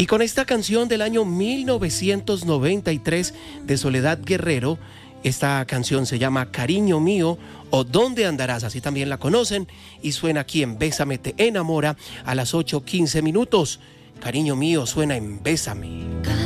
Y con esta canción del año 1993 de Soledad Guerrero, esta canción se llama Cariño Mío o ¿Dónde Andarás? Así también la conocen y suena aquí en Bésame Te Enamora a las 8:15. Cariño Mío suena en Bésame.